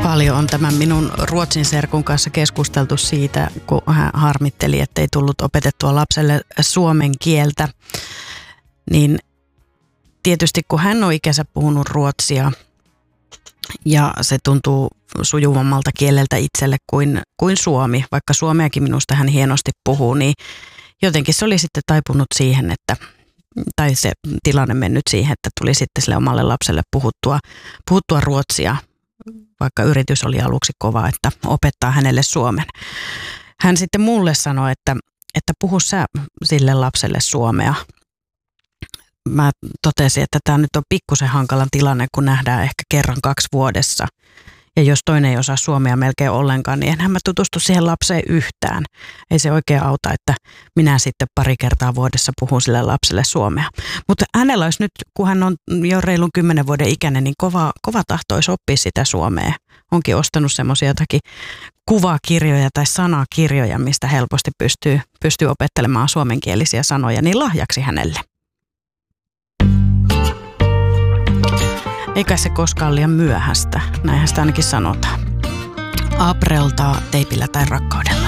Paljon on tämän minun Ruotsin serkun kanssa keskusteltu siitä, kun hän harmitteli, että ei tullut opetettua lapselle suomen kieltä. Niin tietysti kun hän on ikänsä puhunut ruotsia ja se tuntuu sujuvammalta kieleltä itselle kuin suomi, vaikka suomeakin minusta hän hienosti puhuu, niin jotenkin se oli sitten taipunut siihen, tai se tilanne mennyt siihen, että tuli sitten sille omalle lapselle puhuttua ruotsia, vaikka yritys oli aluksi kova, että opettaa hänelle suomen. Hän sitten mulle sanoi, että puhu sä sille lapselle suomea. Mä totesin, että tämä nyt on pikkusen hankalan tilanne, kun nähdään ehkä kerran 2 vuodessa. Ja jos toinen ei osaa suomea melkein ollenkaan, niin enhän mä tutustu siihen lapseen yhtään. Ei se oikein auta, että minä sitten 2 kertaa vuodessa puhun sille lapselle suomea. Mutta hänellä olisi nyt, kun hän on jo reilun 10 vuoden ikäinen, niin kova tahtoisi oppia sitä suomea. Onkin ostanut semmoisia jotakin kuvakirjoja tai sanakirjoja, mistä helposti pystyy opettelemaan suomenkielisiä sanoja, niin lahjaksi hänelle. Eikä se koskaan liian myöhäistä, näinhän sitä ainakin sanotaan. Apreltaa teipillä tai rakkaudella.